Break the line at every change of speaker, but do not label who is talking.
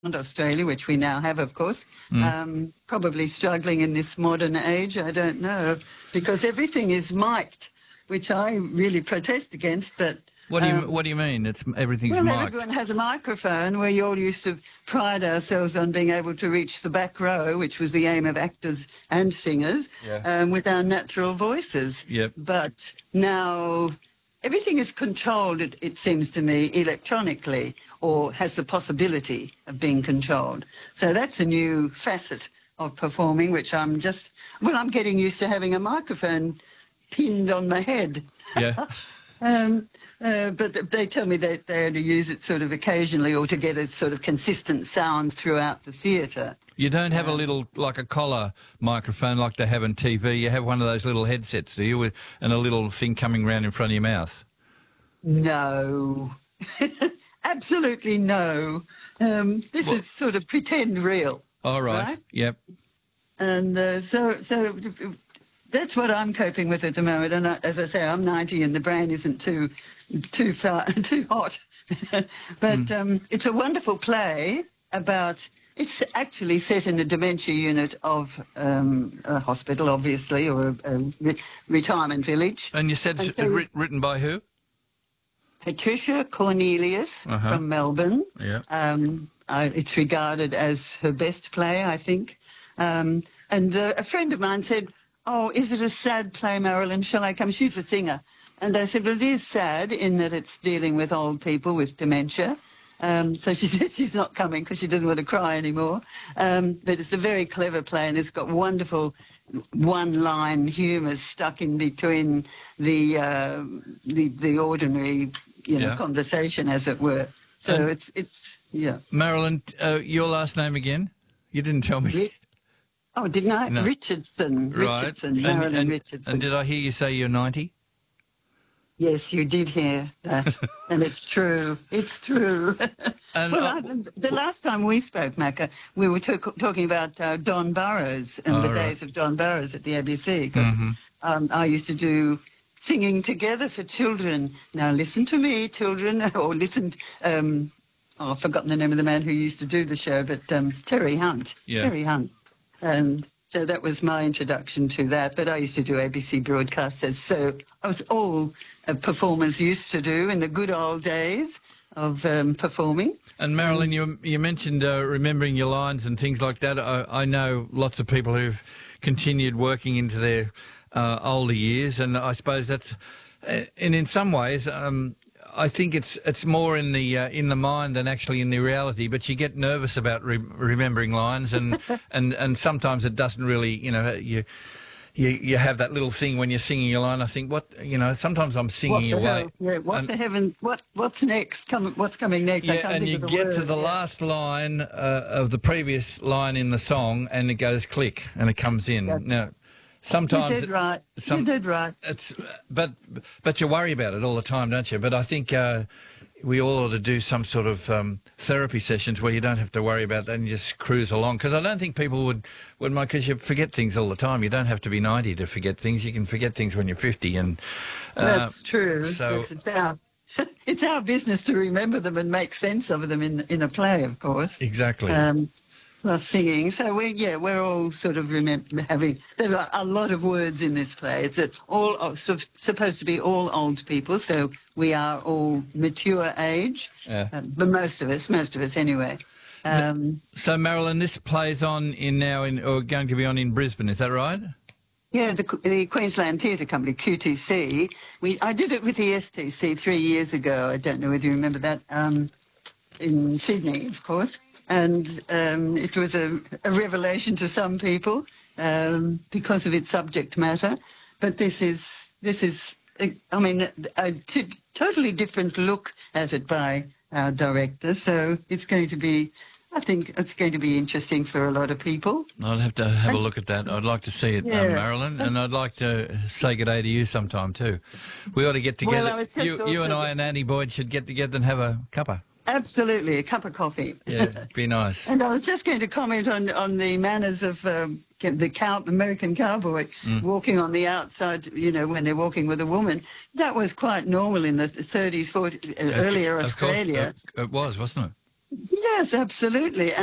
Australia, which we now have, of course, probably struggling in this modern age. I don't know, because everything is mic'd, which I really protest against. But
what do you mean? Everything's
well,
mic'd?
everyone has a microphone. We all used to pride ourselves on being able to reach the back row, which was the aim of actors and singers, with our natural voices.
Yep.
But now everything is controlled, it seems to me, electronically, or has the possibility of being controlled. So that's a new facet of performing, which I'm getting used to having a microphone pinned on my head.
Yeah.
But they tell me that they only use it sort of occasionally or to get a sort of consistent sound throughout the theatre.
You don't have a little, like a collar microphone like they have on TV. You have one of those little headsets, do you, and a little thing coming round in front of your mouth?
No. Absolutely no. This is sort of pretend real.
All right. Yep.
And so that's what I'm coping with at the moment. And as I say, I'm 90 and the brain isn't too hot. But it's a wonderful play about. It's actually set in the dementia unit of a hospital, obviously, or a retirement village.
And you said it's written by who?
Patricia Cornelius from Melbourne.
Yeah.
It's regarded as her best play, I think. And a friend of mine said, "Oh, is it a sad play, Marilyn? Shall I come?" She's a singer. And I said, "Well, it is sad in that it's dealing with old people with dementia." So she said she's not coming because she doesn't want to cry anymore. But it's a very clever play, and it's got wonderful one-line humour stuck in between the ordinary, conversation, as it were. So it's.
Marilyn, your last name again? You didn't tell me.
Oh, didn't I?
No.
Richardson.
Right.
Richardson, Marilyn Richardson.
And did I hear you say you're 90?
Yes, you did hear that, and it's true. It's true.
And,
the last time we spoke, Macca, we were talking about Don Burrows and the days of Don Burrows at the ABC. I used to do singing together for children. Now listen to me, children, or listen. I've forgotten the name of the man who used to do the show, but Terry Hunt.
Yeah.
Terry Hunt. So that was my introduction to that. But I used to do ABC broadcasts, so I was all performers used to do in the good old days of performing.
And Marilyn, you mentioned remembering your lines and things like that. I know lots of people who've continued working into their older years, and I suppose that's, and in some ways, I think it's more in the mind than actually in the reality. But you get nervous about remembering lines, and sometimes it doesn't really, you have that little thing when you're singing your line. I think, sometimes I'm singing away.
Yeah, what's next? What's coming next?
Yeah, and you get to the last line of the previous line in the song, and it goes click, and it comes in.
Yeah.
Now, sometimes
you did right. You did right.
But you worry about it all the time, don't you? But I think we all ought to do some sort of therapy sessions where you don't have to worry about that and you just cruise along. Because I don't think people would mind, because you forget things all the time. You don't have to be 90 to forget things. You can forget things when you're 50. And
that's true.
So
it's our business to remember them and make sense of them in a play, of course.
Exactly.
Singing. So we're all sort of there are a lot of words in this play. It's all sort of supposed to be all old people, so we are all mature age.
Yeah.
But most of us anyway.
So Marilyn, this plays on or going to be on in Brisbane, is that right?
Yeah, the Queensland Theatre Company, QTC. I did it with the STC 3 years ago. I don't know whether you remember that, in Sydney, of course. And it was a revelation to some people because of its subject matter. But this is a totally different look at it by our director. So it's going to be, I think it's going to be interesting for a lot of people.
I'd have to have a look at that. I'd like to see it, Marilyn, and I'd like to say good day to you sometime too. We ought to get together.
Well,
you and I and Annie Boyd should get together and have a cuppa.
Absolutely, a cup of coffee.
Yeah, be nice.
And I was just going to comment on the manners of the American cowboy walking on the outside, when they're walking with a woman. That was quite normal in the 30s, 40s, earlier Australia.
Course, it was, wasn't it?
Yes, absolutely.